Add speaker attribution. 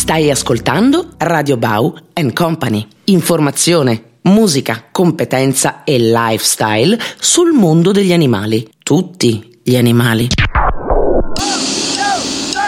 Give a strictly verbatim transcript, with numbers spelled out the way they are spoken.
Speaker 1: Stai ascoltando Radio Bau and Company. Informazione, musica, competenza e lifestyle sul mondo degli animali. Tutti gli animali.